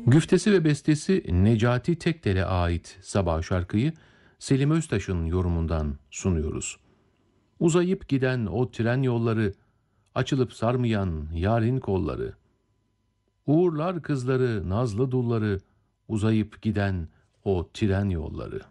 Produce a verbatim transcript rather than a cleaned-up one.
Güftesi ve bestesi Necati Tektel'e ait Sabah şarkıyı Selim Öztaş'ın yorumundan sunuyoruz. Uzayıp giden o tren yolları, açılıp sarmayan yarın kolları, uğurlar kızları, nazlı dulları, uzayıp giden o tren yolları.